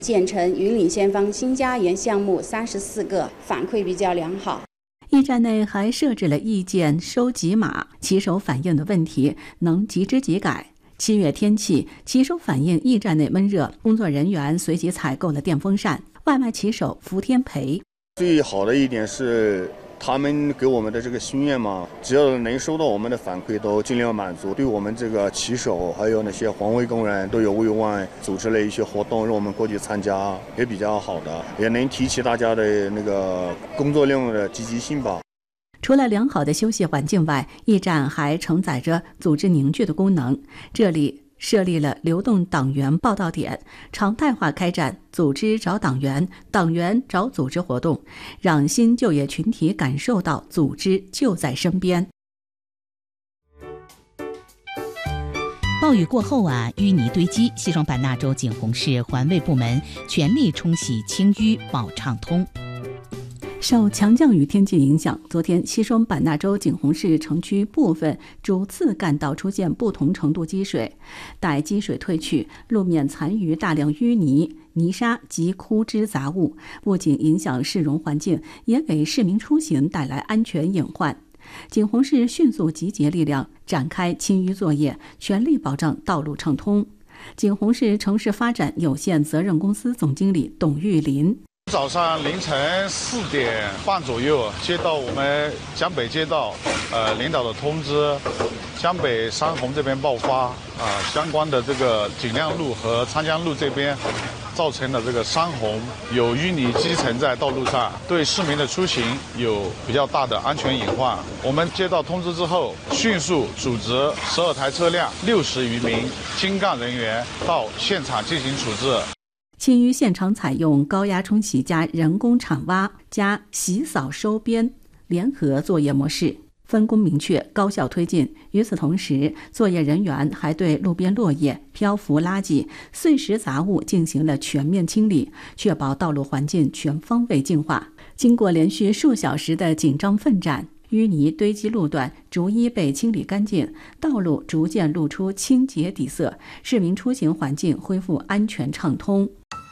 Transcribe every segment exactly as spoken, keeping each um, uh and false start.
建成云岭先锋新家园项目三十四个，反馈比较良好。 驿站内还设置了意见收集码，骑手反映的问题能即知即改。七月天气，骑手反映驿站内闷热，工作人员随即采购了电风扇。外卖骑手福天培， 最好的一点是他们给我们的这个心愿嘛，只要能收到我们的反馈，都尽量满足。对我们这个骑手还有那些环卫工人都有慰问，组织了一些活动让我们过去参加，也比较好的，也能提起大家的那个工作量的积极性吧。 除了良好的休息环境外，驿站还承载着组织凝聚的功能。这里设立了流动党员报到点，常态化开展组织找党员、党员找组织活动，让新就业群体感受到组织就在身边。 暴雨过后啊，淤泥堆积，西双版纳州景洪市环卫部门全力冲洗清淤保畅通。 受强降雨天气影响，昨天西双版纳州景洪市城区部分主次干道出现不同程度积水，待积水退去，路面残余大量淤泥、泥沙及枯枝杂物，不仅影响市容环境，也给市民出行带来安全隐患。景洪市迅速集结力量，展开清淤作业，全力保障道路畅通。景洪市城市发展有限责任公司总经理董玉林， 早上凌晨四点半左右，接到我们江北街道呃领导的通知，江北山洪这边爆发啊、呃，相关的这个景亮路和昌江路这边造成了这个山洪，有淤泥积沉在道路上，对市民的出行有比较大的安全隐患。我们接到通知之后，迅速组织十二台车辆、六十余名精干人员到现场进行处置。 清淤现场采用高压冲洗加人工铲挖加洗扫收编联合作业模式，分工明确，高效推进。与此同时，作业人员还对路边落叶、漂浮垃圾、碎石杂物进行了全面清理，确保道路环境全方位净化。经过连续数小时的紧张奋战，淤泥堆积路段逐一被清理干净，道路逐渐露出清洁底色，市民出行环境恢复安全畅通。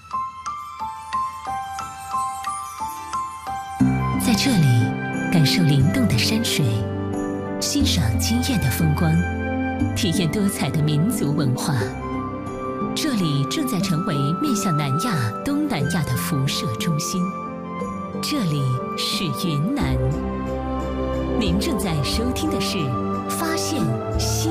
在这里，感受灵动的山水，欣赏惊艳的风光，体验多彩的民族文化。这里正在成为面向南亚、东南亚的辐射中心。这里是云南。您正在收听的是《发现新》。